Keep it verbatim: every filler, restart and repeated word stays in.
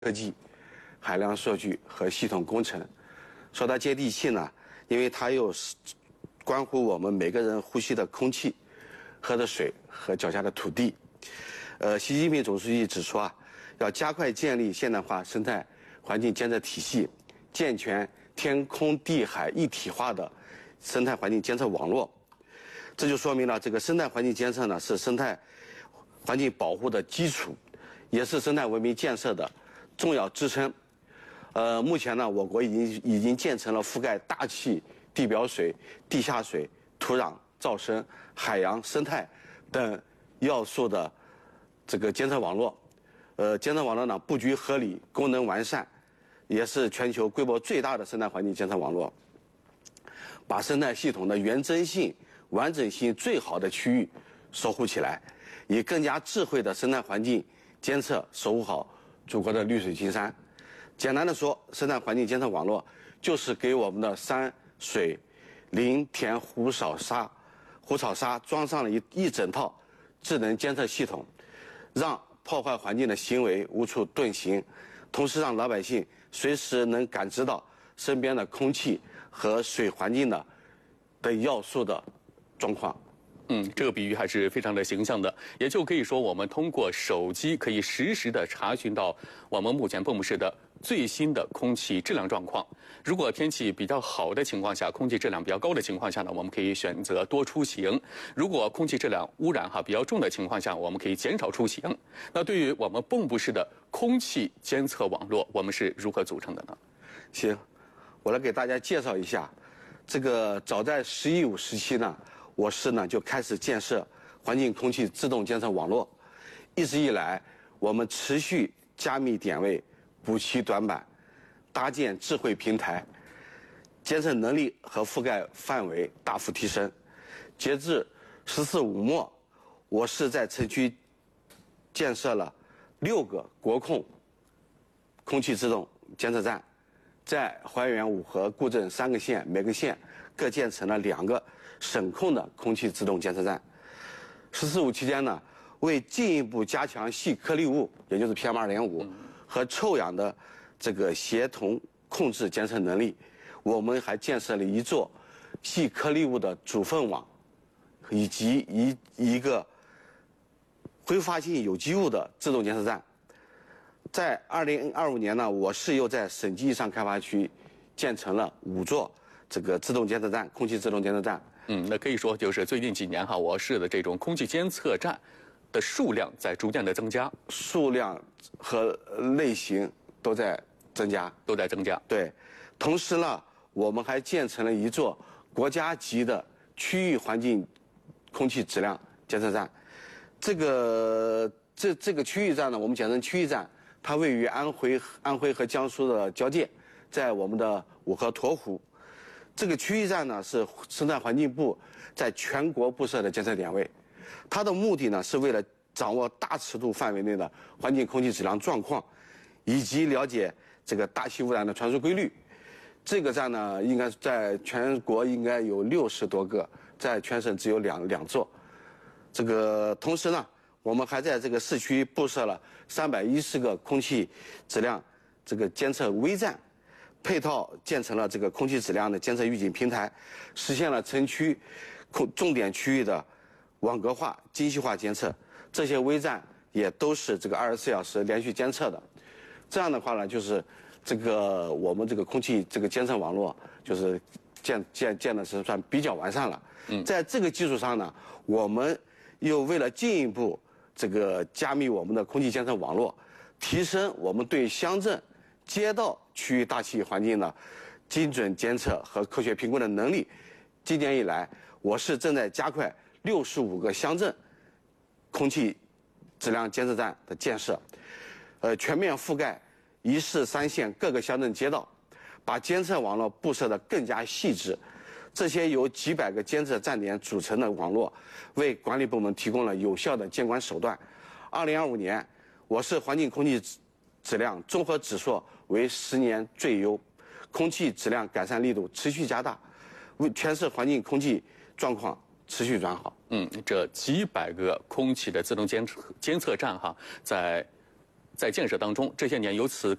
科技、海量数据和系统工程。说它接地气呢，因为它又是关乎我们每个人呼吸的空气、喝的水和脚下的土地。呃，习近平总书记指出啊，要加快建立现代化生态环境监测体系，健全天空地海一体化的生态环境监测网络。这就说明了这个生态环境监测呢是生态环境保护的基础，也是生态文明建设的重要支撑。呃，目前呢，我国已经已经建成了覆盖大气、地表水、地下水、土壤、噪声、海洋生态等要素的这个监测网络。呃，监测网络呢布局合理，功能完善，也是全球规模最大的生态环境监测网络。把生态系统的原真性、完整性最好的区域守护起来，以更加智慧的生态环境监测守护好祖国的绿水青山。简单的说，生态环境监测网络就是给我们的山水林田湖草沙湖草沙装上了一一整套智能监测系统，让破坏环境的行为无处遁形，同时让老百姓随时能感知到身边的空气和水环境的的要素的状况。 嗯，这个比喻还是非常的形象的，也就可以说，我们通过手机可以实时的查询到我们目前蚌埠市的最新的空气质量状况。如果天气比较好的情况下，空气质量比较高的情况下呢，我们可以选择多出行；如果空气质量污染哈比较重的情况下，我们可以减少出行。那对于我们蚌埠市的空气监测网络，我们是如何组成的呢？ 行，我来给大家介绍一下。这个早在“十一五”时期呢，我市呢就开始建设环境空气自动监测网络，一直以来，我们持续加密点位，补齐短板，搭建智慧平台，监测能力和覆盖范围大幅提升。截至“十四五”末，我市在城区建设了六个国控空气自动监测站，在怀远、五河、固镇三个县，每个县各建成了两个省控的空气自动监测站。十四五期间呢，为进一步加强细颗粒物，也就是 P M 二点五 和臭氧的这个协同控制监测能力，我们还建设了一座细颗粒物的主粪网，以及一一个挥发性有机物的自动监测站。在二零二五年呢，我市又在省级以上开发区建成了五座这个自动监测站，空气自动监测站。 嗯，那可以说就是最近几年哈，我市的这种空气监测站的数量在逐渐的增加， 数量和类型都在增加， 都在增加。 对，同时呢，我们还建成了一座国家级的区域环境空气质量监测站。这个这这个区域站呢，我们简称区域站。它位于安徽、安徽和江苏的交界，在我们的五河沱湖。这个区域站呢是生态环境部在全国布设的监测点位，它的目的呢是为了掌握大尺度范围内的环境空气质量状况，以及了解这个大气污染的传输规律。这个站呢，应该在全国应该有六十多个，在全省只有两两座。这个同时呢，我们还在这个市区布设了三百一十个空气质量这个监测微站，配套建成了这个空气质量的监测预警平台，实现了城区空重点区域的网格化、精细化监测。这些微站也都是这个二十四小时连续监测的。这样的话呢，就是这个我们这个空气这个监测网络就是建建建的是算比较完善了。嗯，在这个基础上呢，我们又为了进一步这个加密我们的空气监测网络，提升我们对乡镇、街道区域大气环境的精准监测和科学评估的能力。今年以来，我市正在加快六十五个乡镇空气质量监测站的建设，呃，全面覆盖一市三县各个乡镇街道，把监测网络布设得更加细致。这些由几百个监测站点组成的网络，为管理部门提供了有效的监管手段。二零二五年，我市环境空气质量综合指数为十年最优，空气质量改善力度持续加大，为全市环境空气状况持续转好。 嗯，这几百个空气的自动监测监测站哈，在在建设当中，这些年由此